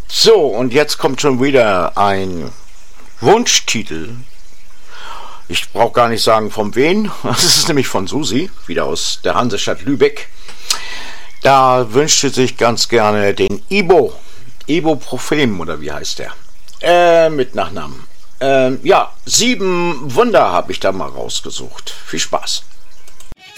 So, und jetzt kommt schon wieder ein Wunschtitel. Ich brauche gar nicht sagen von wen. Das ist nämlich von Susi, wieder aus der Hansestadt Lübeck. Da wünschte sich ganz gerne den Ibuprofen, oder wie heißt der? Mit Nachnamen. Ja, 7 Wunder habe ich da mal rausgesucht. Viel Spaß.